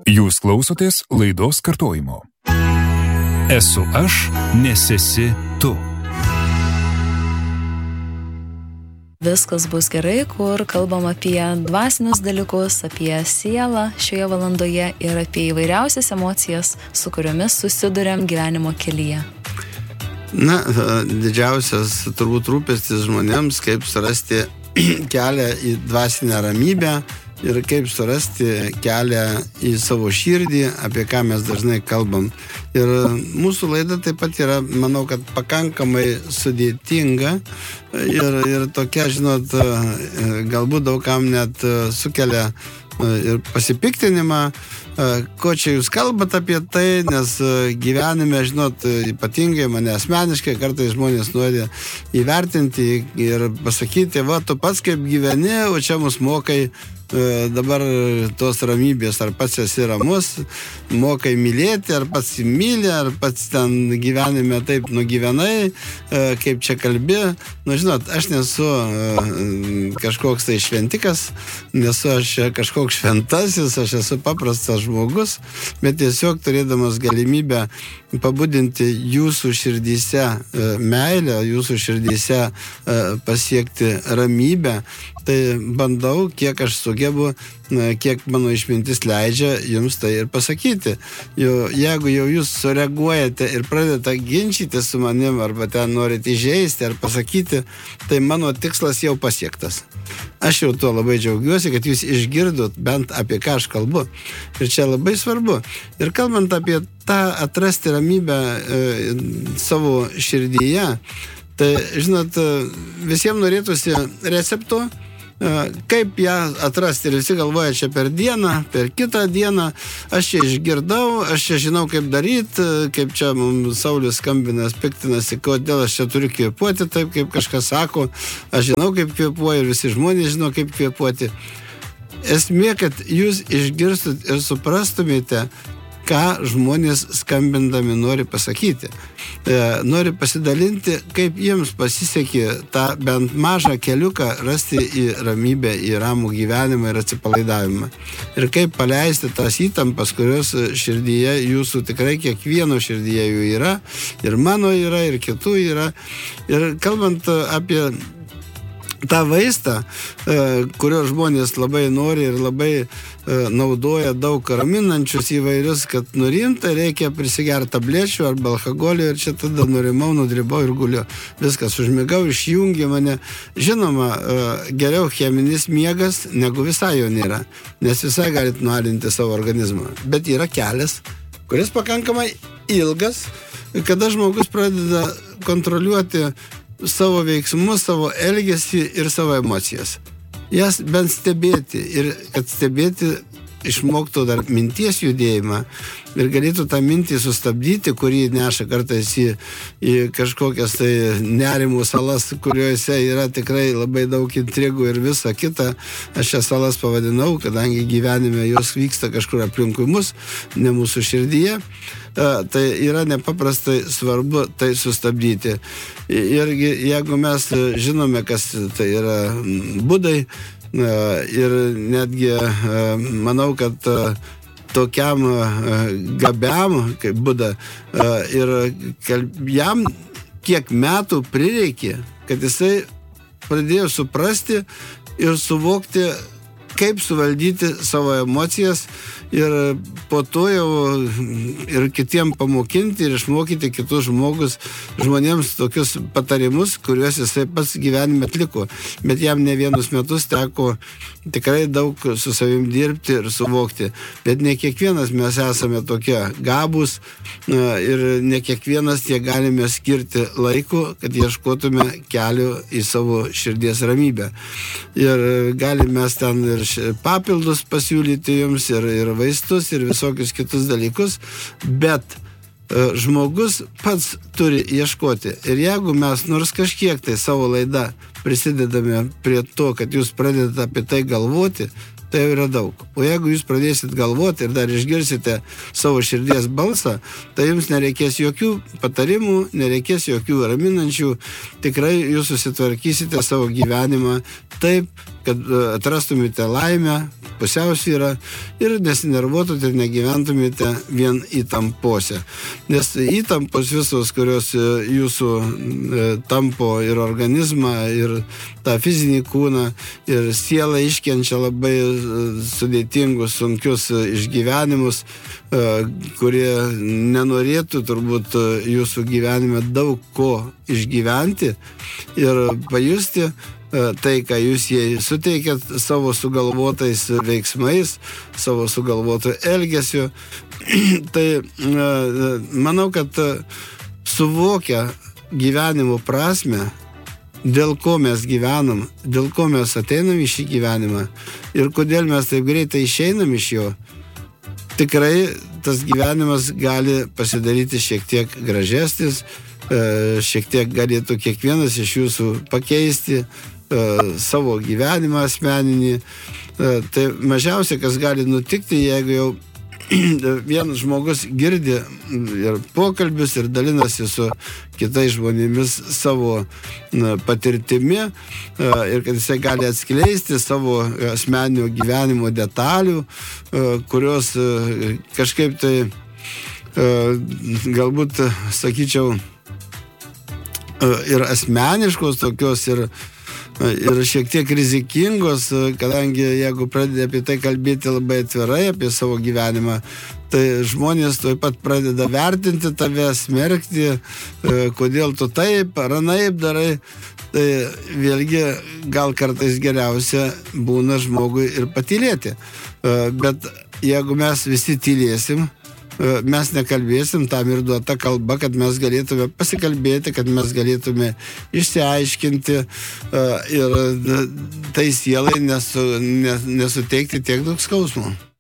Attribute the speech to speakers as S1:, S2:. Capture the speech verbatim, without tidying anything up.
S1: Jūs klausotės laidos kartojimo. Esu aš, nes esi tu.
S2: Viskas bus gerai, kur kalbam apie dvasinius dalykus, apie sielą šioje valandoje ir apie įvairiausias emocijas, su kuriomis susiduriam gyvenimo kelyje.
S3: Na, didžiausias turbūt rūpestis žmonėms, kaip surasti kelią į dvasinę ramybę ir kaip surasti kelią į savo širdį, apie ką mes dažnai kalbam. Ir mūsų laida taip pat yra, manau, kad pakankamai sudėtinga ir, ir tokia, žinot, galbūt daugam net sukelia ir pasipiktinimą, ko čia jūs kalbat apie tai, nes gyvenime, žinot, ypatingai mane asmeniškai kartais žmonės nori įvertinti ir pasakyti, va, tu pats kaip gyveni, o čia mus mokai dabar tos ramybės, ar pats esi ramus, mokai mylėti, ar pats myli, ar pats ten gyvenime taip nugyvenai, kaip čia kalbi. Nu, žinot, aš nesu kažkoks tai šventikas, nesu aš kažkoks šventasis, aš esu paprastas žmogus, bet tiesiog turėdamas galimybę pabudinti jūsų širdyse meilę, jūsų širdyse pasiekti ramybę, tai bandau, kiek aš sugebu, kiek mano išmintis leidžia jums tai ir pasakyti. Jo, jeigu jau jūs sureaguojate ir pradedate ginčyti su manim, arba ten norite įžeisti ar pasakyti, tai mano tikslas jau pasiektas. Aš jau tuo labai džiaugiuosi, kad jūs išgirdot bent apie ką aš kalbu. Ir čia labai svarbu. Ir kalbant apie tą atrasti ramybę e, savo širdyje, tai, žinot, visiems norėtųsi recepto, kaip ją atrasti. Ir visi galvoja čia per dieną, per kitą dieną. Aš čia išgirdau, aš čia žinau, kaip daryti, kaip čia mums Saulius skambinas, piktinasi, kodėl aš čia turiu kvėpuoti taip, kaip kažkas sako. Aš žinau, kaip kvėpuoju ir visi žmonės žino, kaip kvėpuoti. Esmė, kad jūs išgirstat ir suprastumėte, ką žmonės skambindami nori pasakyti. E, nori pasidalinti, kaip jiems pasisekė tą bent mažą keliuką rasti į ramybę, į ramų gyvenimą ir atsipalaidavimą. Ir kaip paleisti tas įtampas, kurios širdyje jūsų tikrai kiekvieno širdyje jų yra, ir mano yra, ir kitų yra. Ir kalbant apie tą vaistą, kurio žmonės labai nori ir labai naudoja daug raminančius įvairius, kad nurimta, reikia prisigerti tablečių arba alkoholio ir čia tada nurimau, nudribau ir guliu. Viskas, užmigau, išjungi mane. Žinoma, geriau cheminis miegas, negu visai jo nėra, nes visai galit nualinti savo organizmą. Bet yra kelias, kuris pakankamai ilgas, kada žmogus pradeda kontroliuoti savo veiksmus, savo elgesį ir savo emocijas. Jas bent stebėti ir kad stebėti išmoktų dar minties judėjimą ir galėtų tą mintį sustabdyti, kurį neša kartais į, į kažkokias tai nerimų salas, kuriuose yra tikrai labai daug intrigų ir visa kita. Aš šias salas pavadinau, kadangi gyvenime jos vyksta kažkur aplinkui mus, ne mūsų širdyje. Tai yra nepaprastai svarbu tai sustabdyti. Ir jeigu mes žinome, kas tai yra budai, ir netgi manau, kad tokiam gabiam, kaip Buda, ir jam kiek metų prireikė, kad jisai pradėjo suprasti ir suvokti, kaip suvaldyti savo emocijas ir po to jau ir kitiem pamokinti ir išmokyti kitus žmogus, žmonėms tokius patarimus, kuriuos jisai pats gyvenime atliko. Bet jam ne vienus metus teko tikrai daug su savim dirbti ir suvokti. Bet ne kiekvienas mes esame tokie gabūs ir ne kiekvienas tiek galime skirti laiko, kad ieškotume kelio į savo širdies ramybę. Ir galime mes ten ir papildus pasiūlyti jums ir, ir vaistus ir visokius kitus dalykus, bet e, žmogus pats turi ieškoti. Ir jeigu mes nors kažkiek tai savo laidą prisidedame prie to, kad jūs pradedate apie tai galvoti, tai jau yra daug. O jeigu jūs pradėsit galvoti ir dar išgirsite savo širdies balsą, tai jums nereikės jokių patarimų, nereikės jokių raminančių, tikrai jūs susitvarkysite savo gyvenimą taip, kad atrastumėte laimę, pusiausvyrą ir nesinervuotumėte ir negyventumėte vien įtampose. Nes įtampos visos, kurios jūsų tampo ir organizmą, ir tą fizinį kūną, ir sielą iškenčia labai sudėtingus, sunkius išgyvenimus, kurie nenorėtų turbūt jūsų gyvenime daug ko išgyventi ir pajusti tai, ką jūs jai suteikėt savo sugalvotais veiksmais, savo sugalvotų elgesiu. Tai manau, kad suvokia gyvenimo prasme, dėl ko mes gyvenam, dėl ko mes ateinam į šį gyvenimą ir kodėl mes taip greitai išeinam iš jo, tikrai tas gyvenimas gali pasidaryti šiek tiek gražesnis, šiek tiek galėtų kiekvienas iš jūsų pakeisti savo gyvenimą asmeninį. Tai mažiausia, kas gali nutikti, jeigu jau vienas žmogus girdi ir pokalbius ir dalinasi su kitais žmonėmis savo patirtimi ir kad jisai gali atskleisti savo asmeninio gyvenimo detalių, kurios kažkaip tai galbūt, sakyčiau, ir asmeniškos tokios ir ir šiek tiek rizikingos, kadangi jeigu pradedi apie tai kalbėti labai atvirai apie savo gyvenimą, tai žmonės taip pat pradeda vertinti tave, smerkti, kodėl tu taip ar anaip darai. Tai vėlgi gal kartais geriausia būna žmogui ir patylėti. Bet jeigu mes visi tylėsim, mes nekalbėsim, tam ir duota kalba, kad mes galėtume pasikalbėti, kad mes galėtume išsiaiškinti ir tai sielai nesu, nesuteikti tiek daug skausmo.